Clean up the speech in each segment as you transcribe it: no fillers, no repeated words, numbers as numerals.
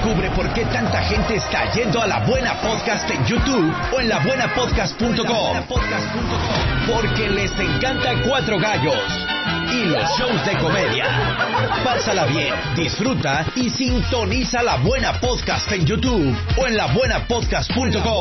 Descubre por qué tanta gente está yendo a La Buena Podcast en YouTube o en labuenapodcast.com. Porque les encanta Cuatro Gallos y los shows de comedia. Pásala bien, disfruta y sintoniza La Buena Podcast en YouTube o en labuenapodcast.com.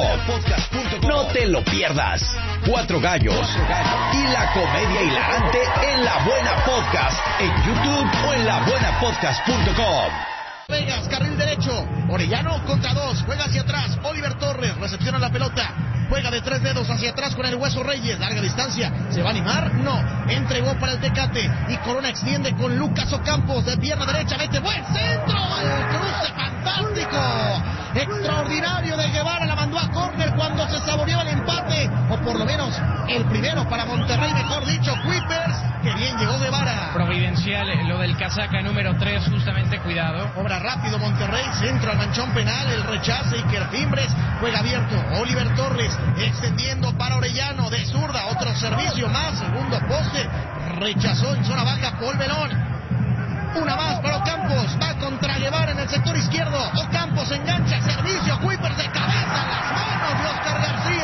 No te lo pierdas. Cuatro Gallos y la comedia hilarante en La Buena Podcast en YouTube o en labuenapodcast.com. Vegas, carril derecho, Orellano contra dos, juega hacia atrás, Oliver Torres, recepciona la pelota, juega de 3 dedos hacia atrás con el Hueso Reyes, larga distancia, ¿se va a animar? No, entregó para el Tecate, y Corona extiende con Lucas Ocampos, de pierna derecha, mete buen centro, el cruce fantástico, extraordinario de Guevara, la mandó a córner cuando se saboreó el empate, o por lo menos el primero para Monterrey, mejor dicho, Kuipers, que bien llegó Guevara. Providencial, lo del casaca número 3, justamente, cuidado. Obra rápido Monterrey, centro al manchón penal, el rechace, Iker Fimbres, juega abierto, Oliver Torres, extendiendo para Orellano, de zurda, otro servicio más, segundo poste, rechazó en zona baja Paul Belón, una más para Ocampos, va contra Guevara en el sector izquierdo, Ocampos engancha, servicio, Kuipers de cabeza, las manos de Oscar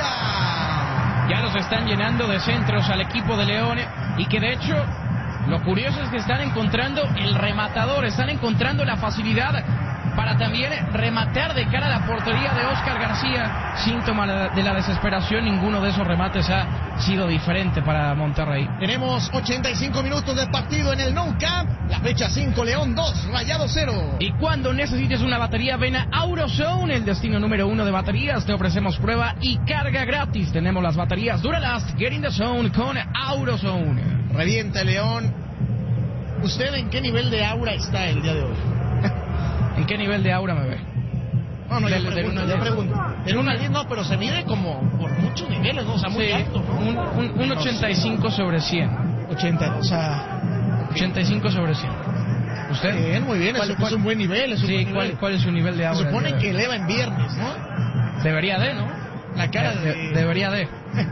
García. Ya los están llenando de centros al equipo de León, y que de hecho, lo curioso es que están encontrando el rematador, están encontrando la facilidad para también rematar de cara a la portería de Oscar García. Síntoma de la desesperación, ninguno de esos remates ha sido diferente para Monterrey. Tenemos 85 minutos de partido en el Nou Camp, la fecha 5, León 2, Rayados 0. Y cuando necesites una batería, ven a AutoZone, el destino número 1 de baterías. Te ofrecemos prueba y carga gratis. Tenemos las baterías Duralast, Get in the Zone con AutoZone. Revienta León. ¿Usted en qué nivel de aura está el día de hoy? ¿En qué nivel de aura me ve? No, yo pregunto. En 1 al 10 no, pero se mide como por muchos niveles, ¿no? O sea, muy alto, ¿no? Un 85 sobre 100. 80, o sea... 85 sobre 100. ¿Usted? Bien, muy bien, es un buen nivel. ¿Cuál es su nivel de aura? Se supone que eleva en viernes, ¿no? Debería de, ¿no? La cara Debería de.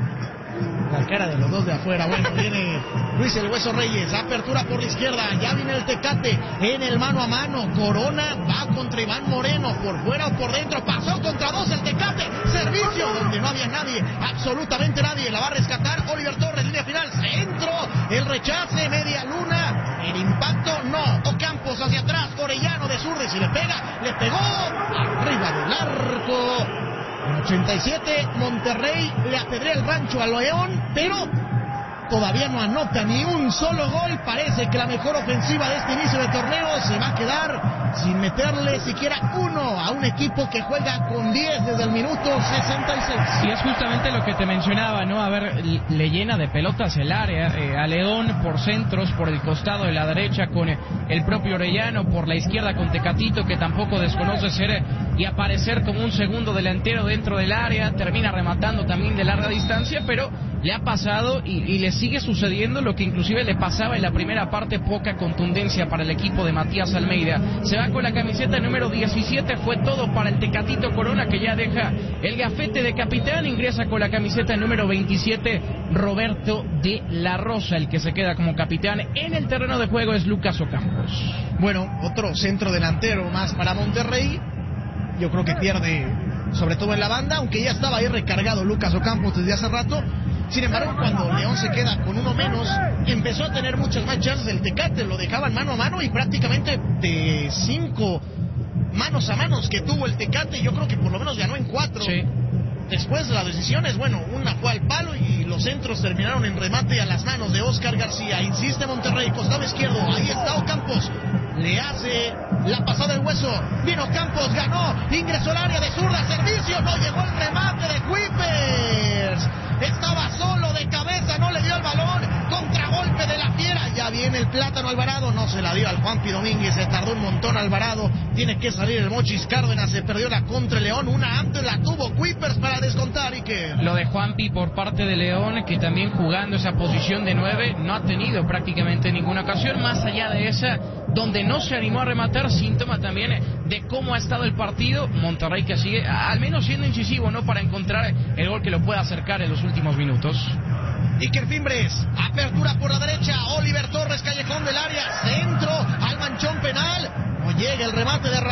La cara de los dos de afuera. Bueno, viene Luis el Hueso Reyes, apertura por la izquierda, ya viene el Tecate en el mano a mano, Corona va contra Iván Moreno, por fuera o por dentro, pasó contra dos el Tecate, servicio donde no había nadie, absolutamente nadie, la va a rescatar Oliver Torres, línea final, centro, el rechace, media luna, el impacto no, Ocampos hacia atrás, Orellano de zurda, y si le pega, le pegó arriba del arco. En 87, Monterrey le apedrea el rancho a León, pero todavía no anota ni un solo gol. Parece que la mejor ofensiva de este inicio de torneo se va a quedar sin meterle siquiera uno a un equipo que juega con 10 desde el minuto 66. Y es justamente lo que te mencionaba, ¿no? A ver, le llena de pelotas el área a León por centros, por el costado de la derecha con el propio Orellano, por la izquierda con Tecatito, que tampoco desconoce ser y aparecer como un segundo delantero dentro del área, termina rematando también de larga distancia, pero le ha pasado y le sigue sucediendo lo que inclusive le pasaba en la primera parte, poca contundencia para el equipo de Matías Almeida. Se va con la camiseta número 17, fue todo para el Tecatito Corona, que ya deja el gafete de capitán, ingresa con la camiseta número 27, Roberto de la Rosa, el que se queda como capitán en el terreno de juego es Lucas Ocampos. Bueno, otro centro delantero más para Monterrey, yo creo que pierde sobre todo en la banda, aunque ya estaba ahí recargado Lucas Ocampos desde hace rato. Sin embargo, cuando León se queda con uno menos, empezó a tener muchas más chances del Tecate, lo dejaban mano a mano y prácticamente de 5 manos a manos que tuvo el Tecate, yo creo que por lo menos ganó en 4. Sí. Después las decisiones, bueno, una fue al palo y los centros terminaron en remate a las manos de Oscar García. Insiste Monterrey, costado izquierdo, ahí está Ocampos, le hace la pasada del Hueso, vino Ocampos, ganó, ingresó al área de zurda, servicio, no llegó el remate de Kuipers. Estaba solo de cabeza, no le dio el balón, contragolpe de la Fiera, ya viene el Plátano Alvarado, no se la dio al Juanpi Domínguez, se tardó un montón Alvarado, tiene que salir el Mochis Cárdenas, se perdió la contra León, una antes la tuvo Kuipers para descontar y que... Lo de Juanpi por parte de León, que también jugando esa posición de 9, no ha tenido prácticamente ninguna ocasión, más allá de esa, donde no se animó a rematar, síntoma también de cómo ha estado el partido, Monterrey que sigue, al menos siendo incisivo, ¿no?, para encontrar el gol que lo pueda acercar en los últimos minutos. Iker Fimbres, apertura por la derecha, Oliver Torres, callejón del área, centro al manchón penal, no llega el remate de